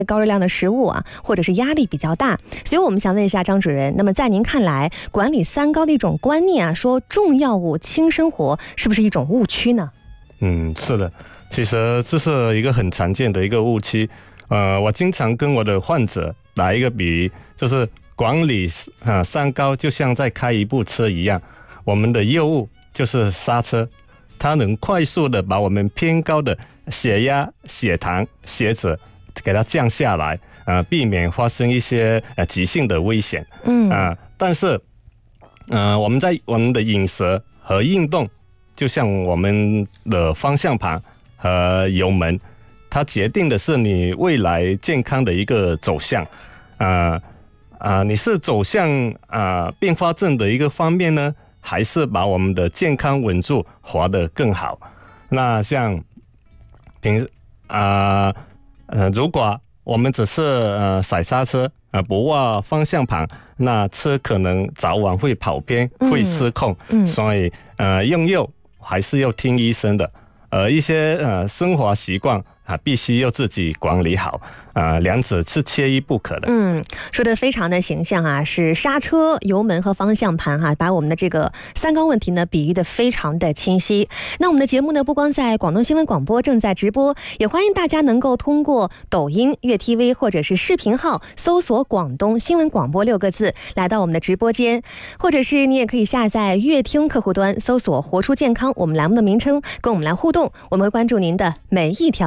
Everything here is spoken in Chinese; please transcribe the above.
高热量的食物啊，或者是压力比较大。所以我们想问一下张主任，那么在您看来，管理三高的一种观念啊，说重药物轻生活，是不是一种误区呢？ 是的，其实这是一个很常见的一个误区。我经常跟我的患者打一个比喻，就是管理三高就像在开一部车一样，我们的业务就是刹车，它能快速的把我们偏高的血压、血糖、血脂给它降下来，避免发生一些急性的危险。但是我们的饮食和运动，就像我们的方向盘和油门，它决定的是你未来健康的一个走向。你是走向并发症的一个方面呢，还是把我们的健康稳住，活得更好？那像如果我们只是踩刹车，不握方向盘，那车可能早晚会跑偏，会失控。所以用药还是要听医生的。一些生活习惯必须要自己管理好，两者是缺一不可的。 说得非常的形象啊，是刹车、油门和方向盘哈，把我们的这个三高问题呢比喻的非常的清晰。那我们的节目呢，不光在广东新闻广播正在直播，也欢迎大家能够通过抖音、粤 TV 或者是视频号搜索广东新闻广播6个字来到我们的直播间，或者是你也可以下载乐听客户端搜索活出健康我们栏目的名称，跟我们来互动，我们会关注您的每一条